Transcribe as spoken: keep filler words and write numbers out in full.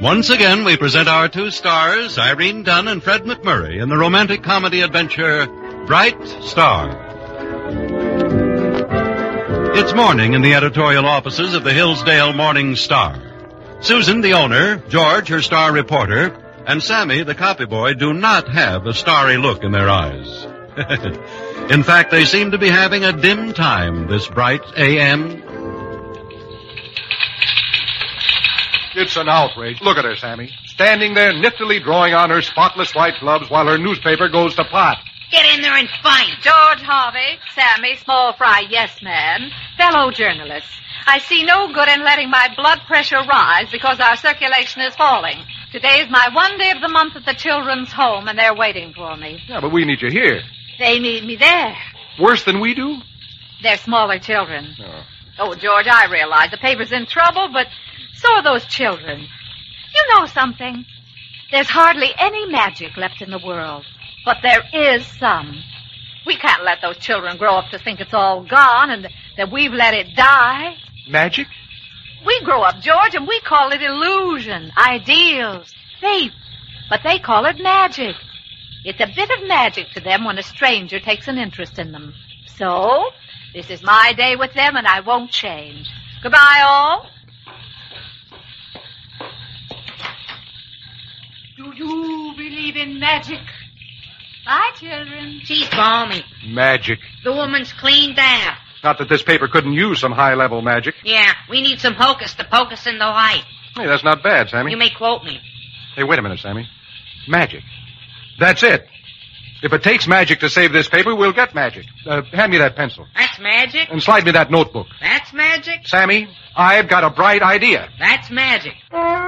Once again, we present our two stars, Irene Dunn and Fred McMurray, in the romantic comedy adventure, Bright Star. It's morning in the editorial offices of the Hillsdale Morning Star. Susan, the owner, George, her star reporter, and Sammy, the copy boy, do not have a starry look in their eyes. In fact, they seem to be having a dim time this bright A M. It's an outrage. Look at her, Sammy. Standing there niftily drawing on her spotless white gloves while her newspaper goes to pot. Get in there and fight. George Harvey, Sammy, small fry, yes, man. Fellow journalists, I see no good in letting my blood pressure rise because our circulation is falling. Today is my one day of the month at the children's home, and they're waiting for me. Yeah, but we need you here. They need me there. Worse than we do? They're smaller children. Oh. Oh, George, I realize the paper's in trouble, but so are those children. You know something? There's hardly any magic left in the world, but there is some. We can't let those children grow up to think it's all gone and that we've let it die. Magic? We grow up, George, and we call it illusion, ideals, faith, but they call it magic. It's a bit of magic to them when a stranger takes an interest in them. So, this is my day with them, and I won't change. Goodbye, all. Do you believe in magic? Bye, children. She's balmy. Magic. The woman's cleaned out. Not that this paper couldn't use some high-level magic. Yeah, we need some hocus to pocus in the light. Hey, that's not bad, Sammy. You may quote me. Hey, wait a minute, Sammy. Magic. That's it. If it takes magic to save this paper, we'll get magic. Uh, hand me that pencil. That's magic. And slide me that notebook. That's magic. Sammy, I've got a bright idea. That's magic.